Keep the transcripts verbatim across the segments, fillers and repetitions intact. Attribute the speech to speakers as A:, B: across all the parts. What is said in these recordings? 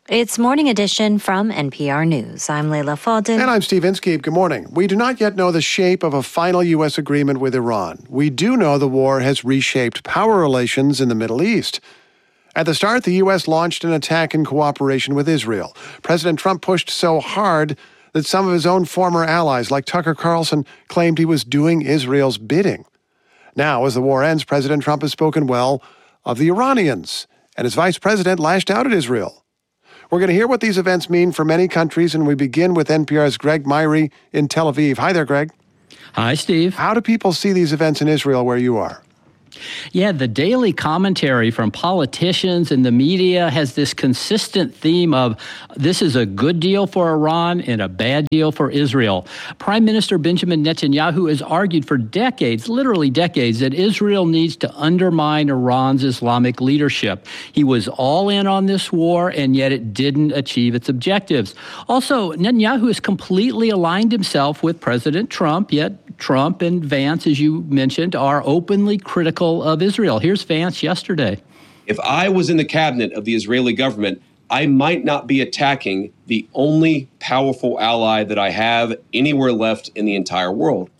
A: It's Morning Edition from N P R News. I'm Leila Fadel.
B: And I'm Steve Inskeep. Good morning. We do not yet know the shape of a final U S agreement with Iran. We do know the war has reshaped power relations in the Middle East. At the start, the U S launched an attack in cooperation with Israel. President Trump pushed so hard that some of his own former allies, like Tucker Carlson, claimed he was doing Israel's bidding. Now, as the war ends, President Trump has spoken well of the Iranians, and his vice president lashed out at Israel. We're going to hear what these events mean for many countries, and we begin with N P R's Greg Myrie in Tel Aviv. Hi there, Greg.
C: Hi, Steve.
B: How do people see these events in Israel where you are?
C: Yeah, the daily commentary from politicians and the media has this consistent theme of this is a good deal for Iran and a bad deal for Israel. Prime Minister Benjamin Netanyahu has argued for decades, literally decades, that Israel needs to undermine Iran's Islamic leadership. He was all in on this war, and yet it didn't achieve its objectives. Also, Netanyahu has completely aligned himself with President Trump, yet Trump and Vance, as you mentioned, are openly critical of Israel. Here's Vance yesterday.
D: If I was in the cabinet of the Israeli government, I might not be attacking the only powerful ally that I have anywhere left in the entire world.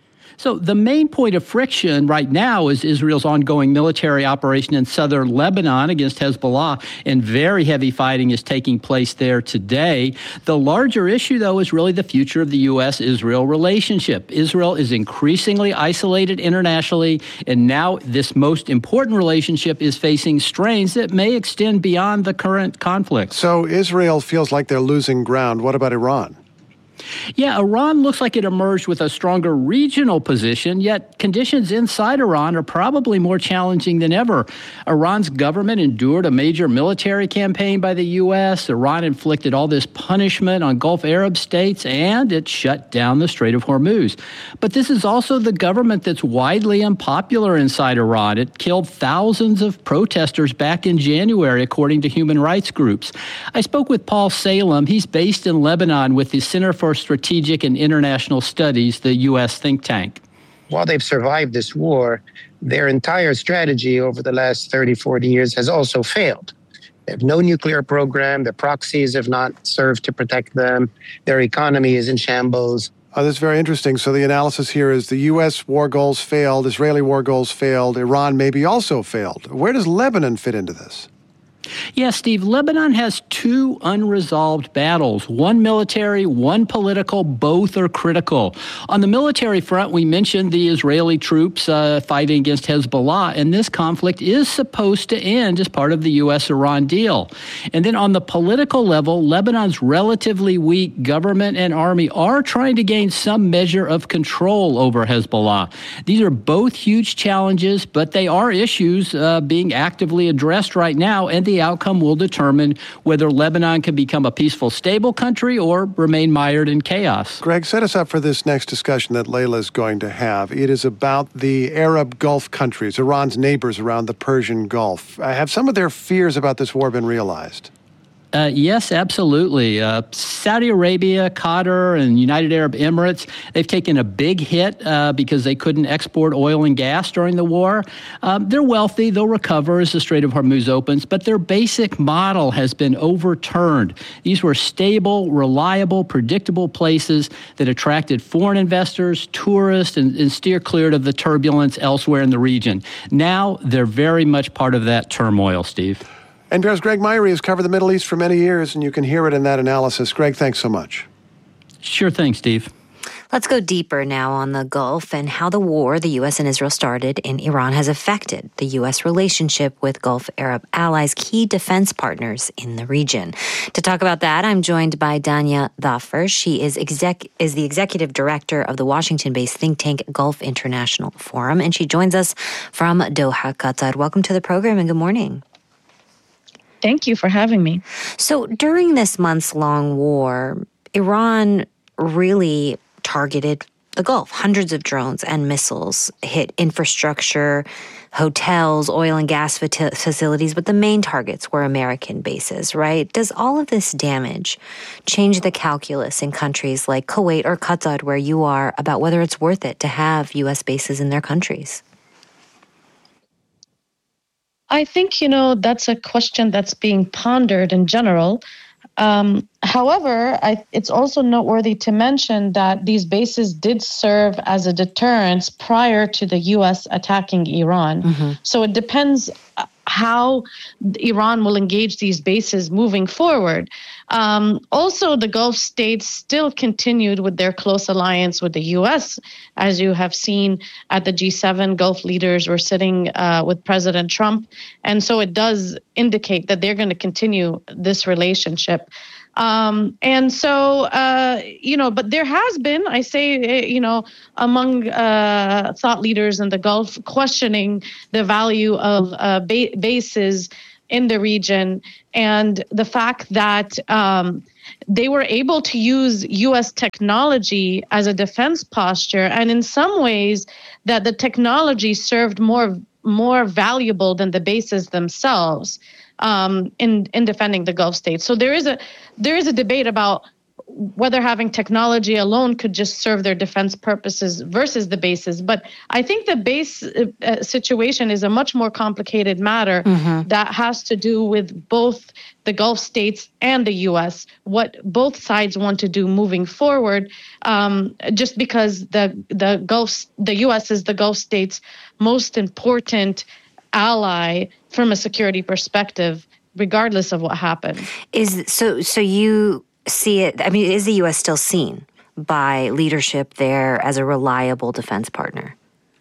C: So the main point of friction right now is Israel's ongoing military operation in southern Lebanon against Hezbollah, and very heavy fighting is taking place there today. The larger issue, though, is really the future of the U S Israel relationship. Israel is increasingly isolated internationally, and now this most important relationship is facing strains that may extend beyond the current conflict.
B: So Israel feels like they're losing ground. What about Iran?
C: Yeah, Iran looks like it emerged with a stronger regional position, yet conditions inside Iran are probably more challenging than ever. Iran's government endured a major military campaign by the U S. Iran inflicted all this punishment on Gulf Arab states, and it shut down the Strait of Hormuz. But this is also the government that's widely unpopular inside Iran. It killed thousands of protesters back in January, according to human rights groups. I spoke with Paul Salem. He's based in Lebanon with the Center for Strategic and International Studies, the U S think tank.
E: While they've survived this war, their entire strategy over the last thirty, forty years has also failed. They have no nuclear program. Their proxies have not served to protect them. Their economy is in shambles.
B: Oh, that's very interesting. So the analysis here is the U S war goals failed, Israeli war goals failed, Iran maybe also failed. Where does Lebanon fit into this?
C: Yeah, Steve, Lebanon has two unresolved battles, one military, one political. Both are critical. On the military front, we mentioned the Israeli troops uh, fighting against Hezbollah, and this conflict is supposed to end as part of the U S Iran deal. And then on the political level, Lebanon's relatively weak government and army are trying to gain some measure of control over Hezbollah. These are both huge challenges, but they are issues uh, being actively addressed right now, and the The outcome will determine whether Lebanon can become a peaceful, stable country or remain mired in chaos.
B: Greg, set us up for this next discussion that Leila is going to have. It is about the Arab Gulf countries, Iran's neighbors around the Persian Gulf. Have some of their fears about this war been realized?
C: Uh, yes, absolutely. Uh, Saudi Arabia, Qatar, and United Arab Emirates, they've taken a big hit uh, because they couldn't export oil and gas during the war. Um, they're wealthy. They'll recover as the Strait of Hormuz opens, but their basic model has been overturned. These were stable, reliable, predictable places that attracted foreign investors, tourists, and, and steer clear of the turbulence elsewhere in the region. Now they're very much part of that turmoil, Steve.
B: N P R's Greg Myrie has covered the Middle East for many years, and you can hear it in that analysis. Greg, thanks so much.
C: Sure thing, Steve.
A: Let's go deeper now on the Gulf and how the war the U S and Israel started in Iran has affected the U S relationship with Gulf Arab allies, key defense partners in the region. To talk about that, I'm joined by Danya Dhafar. She is exec is the executive director of the Washington-based think tank Gulf International Forum, and she joins us from Doha, Qatar. Welcome to the program and good morning.
F: Thank you for having me.
A: So during this months-long war, Iran really targeted the Gulf. Hundreds of drones and missiles hit infrastructure, hotels, oil and gas facilities, but the main targets were American bases, right? Does all of this damage change the calculus in countries like Kuwait or Qatar, where you are, about whether it's worth it to have U S bases in their countries?
F: I think, you know, that's a question that's being pondered in general. Um, however, I, it's also noteworthy to mention that these bases did serve as a deterrence prior to the U S attacking Iran. Mm-hmm. So it depends how Iran will engage these bases moving forward. Um, also, the Gulf states still continued with their close alliance with the U S. As you have seen at the G seven, Gulf leaders were sitting uh, with President Trump. And so it does indicate that they're going to continue this relationship. Um, and so, uh, you know, but there has been, I say, you know, among uh, thought leaders in the Gulf questioning the value of uh, ba- bases in the region and the fact that um, they were able to use U S technology as a defense posture. And in some ways that the technology served more, more valuable than the bases themselves. Um, in in defending the Gulf states. So there is a there is a debate about whether having technology alone could just serve their defense purposes versus the bases. But I think the base uh, situation is a much more complicated matter mm-hmm. that has to do with both the Gulf states and the U S, what both sides want to do moving forward, um, just because the the Gulf, the U S is the Gulf states' most important ally from a security perspective, regardless of what happened.
A: Is so so you see it, I mean, is the U S still seen by leadership there as a reliable defense partner?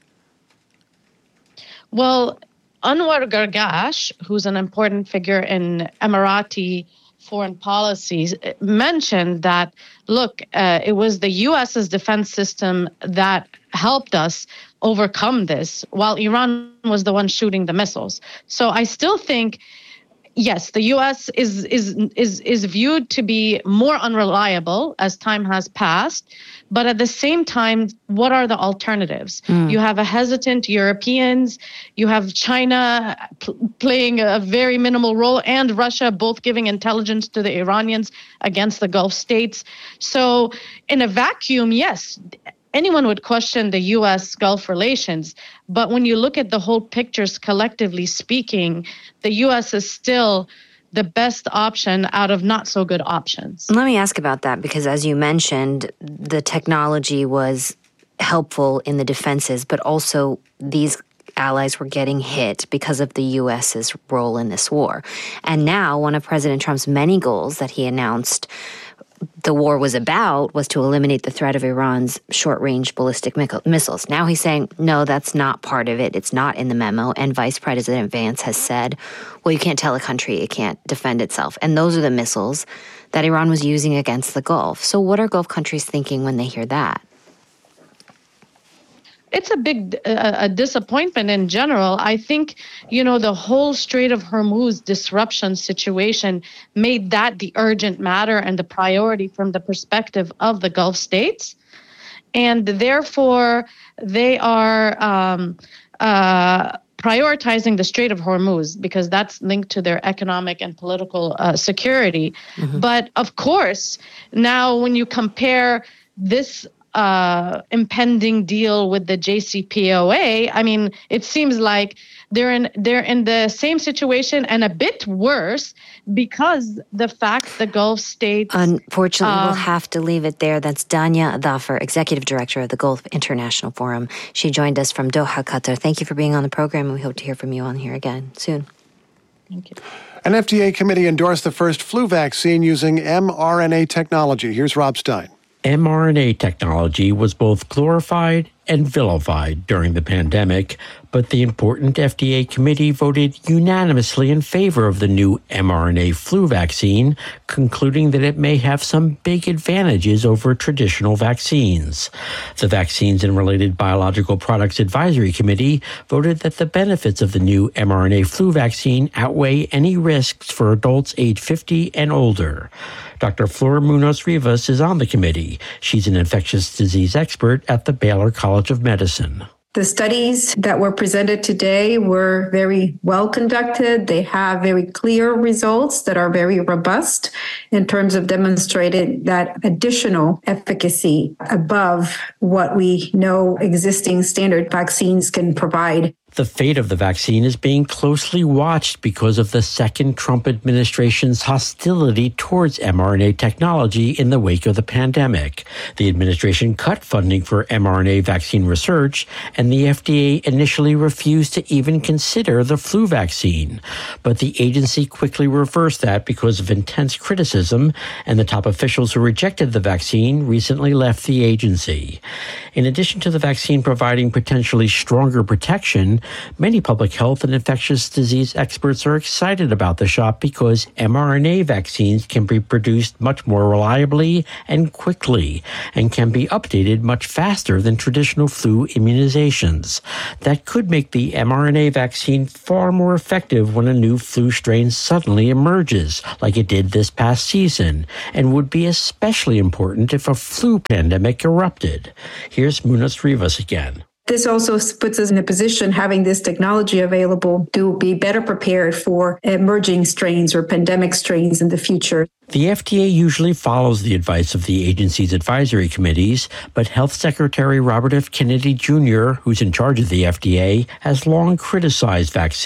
F: Well, Anwar Gargash, who's an important figure in Emirati foreign policies, mentioned that, look, uh, it was the U S's defense system that helped us overcome this, while Iran was the one shooting the missiles. So I still think, yes, the U S is is is is viewed to be more unreliable as time has passed. But at the same time, what are the alternatives? Mm. You have a hesitant Europeans, you have China pl- playing a very minimal role, and Russia both giving intelligence to the Iranians against the Gulf states. So in a vacuum, yes, anyone would question the U S Gulf relations. But when you look at the whole pictures, collectively speaking, the U S is still the best option out of not so good options.
A: Let me ask about that, because as you mentioned, the technology was helpful in the defenses, but also these allies were getting hit because of the U S's role in this war. And now one of President Trump's many goals that he announced the war was about was to eliminate the threat of Iran's short-range ballistic missiles. Now he's saying, no, that's not part of it. It's not in the memo. And Vice President Vance has said, well, you can't tell a country it can't defend itself. And those are the missiles that Iran was using against the Gulf. So what are Gulf countries thinking when they hear that?
F: It's a big uh, a disappointment in general. I think, you know, the whole Strait of Hormuz disruption situation made that the urgent matter and the priority from the perspective of the Gulf states. And therefore, they are um, uh, prioritizing the Strait of Hormuz because that's linked to their economic and political uh, security. Mm-hmm. But of course, now when you compare this Uh, impending deal with the J C P O A, I mean, it seems like they're in they're in the same situation and a bit worse because the fact the Gulf states.
A: Unfortunately, um, we'll have to leave it there. That's Danya Dhafar, Executive Director of the Gulf International Forum. She joined us from Doha, Qatar. Thank you for being on the program, and we hope to hear from you on here again soon.
F: Thank you.
B: An F D A committee endorsed the first flu vaccine using mRNA technology. Here's Rob Stein.
G: mRNA technology was both glorified and vilified during the pandemic, but the important F D A committee voted unanimously in favor of the new mRNA flu vaccine, concluding that it may have some big advantages over traditional vaccines. The Vaccines and Related Biological Products Advisory Committee voted that the benefits of the new mRNA flu vaccine outweigh any risks for adults age fifty and older. Doctor Flor Munoz-Rivas is on the committee. She's an infectious disease expert at the Baylor College of Medicine.
H: The studies that were presented today were very well conducted. They have very clear results that are very robust in terms of demonstrating that additional efficacy above what we know existing standard vaccines can provide.
G: The fate of the vaccine is being closely watched because of the second Trump administration's hostility towards mRNA technology in the wake of the pandemic. The administration cut funding for mRNA vaccine research, and the F D A initially refused to even consider the flu vaccine. But the agency quickly reversed that because of intense criticism, and the top officials who rejected the vaccine recently left the agency. In addition to the vaccine providing potentially stronger protection, many public health and infectious disease experts are excited about the shot because mRNA vaccines can be produced much more reliably and quickly and can be updated much faster than traditional flu immunizations. That could make the mRNA vaccine far more effective when a new flu strain suddenly emerges, like it did this past season, and would be especially important if a flu pandemic erupted. Here's Munoz Rivas again.
H: This also puts us in a position, having this technology available, to be better prepared for emerging strains or pandemic strains in the future.
G: The F D A usually follows the advice of the agency's advisory committees, but Health Secretary Robert F. Kennedy Junior, who's in charge of the F D A, has long criticized vaccines.